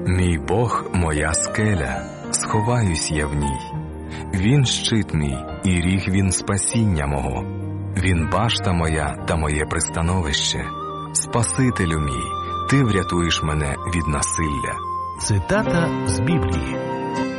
Мій Бог – моя скеля, сховаюсь я в ній. Він щит мій, і ріг він спасіння мого. Він башта моя та моє пристановище. Спасителю мій, ти врятуєш мене від насилля. Цитата з Біблії.